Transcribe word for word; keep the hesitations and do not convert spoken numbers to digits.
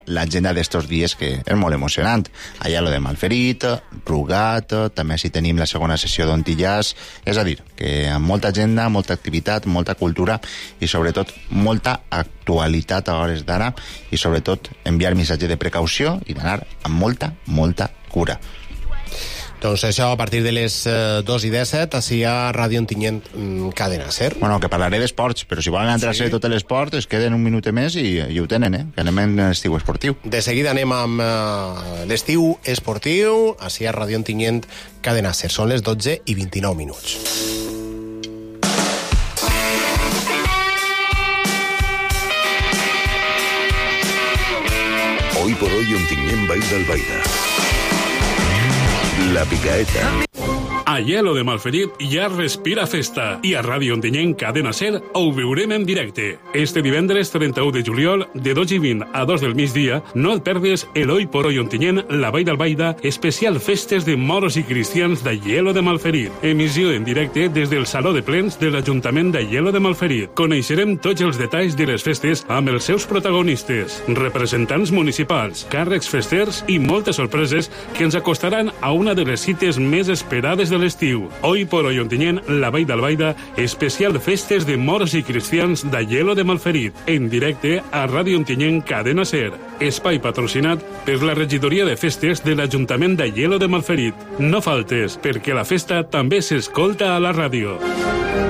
l'agenda d'estos dies, que és molt emocionant. Allà lo de Malferit, Rugat, també si tenim la segona sessió d'Ontillàs, és a dir, que amb molta agenda, molta activitat, molta cultura i sobretot molta actualitat a hores d'ara i sobretot enviar missatge de precaució i d'anar amb molta, molta cura. Doncs això a partir de les eh, dos i disset, així a Ràdio Ontinyent, Cadena Ser. Bueno, que parlaré d'esports, però si volen entrar-se sí. tot l'esport, es queden un minut més i, i ho tenen, eh? Que anem en l'estiu esportiu. De seguida anem amb eh, l'estiu esportiu, així a Ràdio Ontinyent, Cadena Ser. Són les dotze i vint-i-nou minuts. Hoy por hoy Ontinyent Vall d'Albaida. La Picaeta. A Hielo de Malferit ja respira festa i a Ràdio Ontinyent Cadena Ser ho viurem en directe. Este divendres trenta-u de juliol, de dos i vint a dos del migdia, no et perdes el Hoy por Hoy Ontinyent, la Vall d'Albaida, especial festes de moros i cristians de Hielo de Malferit. Emissió en directe des del Saló de Plens de l'Ajuntament de Hielo de Malferit. Coneixerem tots els detalls de les festes amb els seus protagonistes, representants municipals, càrrecs festers i moltes sorpreses que ens acostaran a una de les cites més esperades de l'estiu. Hoy por Hoy Ontinyent, la Vall d'Albaida, especial festes de moros i cristians de Hielo de Malferit, en directe a Ràdio Ontinyent Cadena Ser. Espai patrocinat per la regidoria de festes de l'Ajuntament de Hielo de Malferit. No faltes, perquè la festa també s'escolta a la ràdio.